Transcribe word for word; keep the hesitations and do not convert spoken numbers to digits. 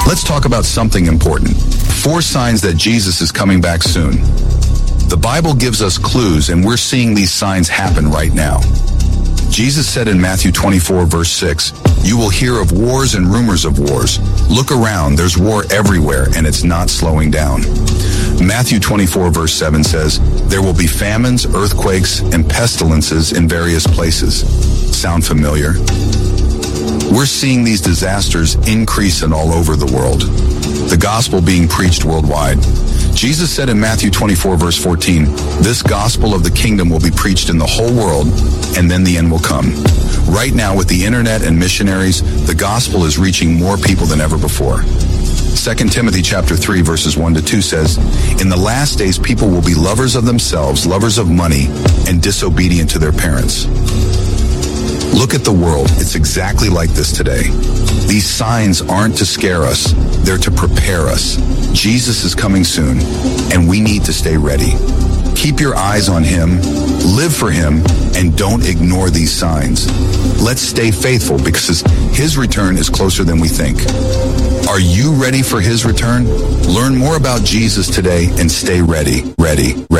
Let's talk about something important. Four signs that Jesus is coming back soon. The Bible gives us clues, and we're seeing these signs happen right now. Jesus said in Matthew twenty-four, verse six, "You will hear of wars and rumors of wars. Look around, there's war everywhere, and it's not slowing down." Matthew twenty-four, verse seven says, "There will be famines, earthquakes, and pestilences in various places." Sound familiar? We're seeing these disasters increase in all over the world. The gospel being preached worldwide. Jesus said in Matthew twenty-four, verse fourteen, "This gospel of the kingdom will be preached in the whole world, and then the end will come." Right now, with the internet and missionaries, the gospel is reaching more people than ever before. Second Timothy chapter three, verses one to two says, "In the last days, people will be lovers of themselves, lovers of money, and disobedient to their parents." Look at the world. It's exactly like this today. These signs aren't to scare us. They're to prepare us. Jesus is coming soon, and we need to stay ready. Keep your eyes on him, live for him, and don't ignore these signs. Let's stay faithful because his return is closer than we think. Are you ready for his return? Learn more about Jesus today and stay ready, ready, ready.